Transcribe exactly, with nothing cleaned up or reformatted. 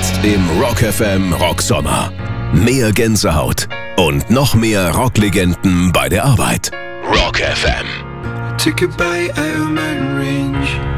Jetzt im Rock F M Rocksommer. Mehr Gänsehaut und noch mehr Rocklegenden bei der Arbeit. Rock F M. Took a bite out of Mountain Range.